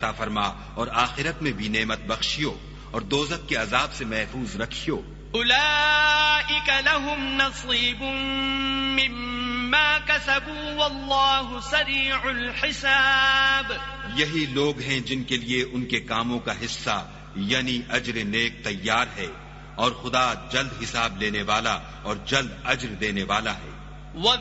अता फरमा और आखिरत में भी नेमत बख्शियो और दोज़ख के अजाब से महफूज रखियो। उलाइक लहुम नसीबुम मिम्मा कसबू वल्लाहु सरीउल हिसाब। यही लोग हैं जिनके लिए उनके कामों का हिस्सा यानी अज्र नेक तैयार है और खुदा जल्द हिसाब लेने वाला और जल्द अज्र देने वाला है।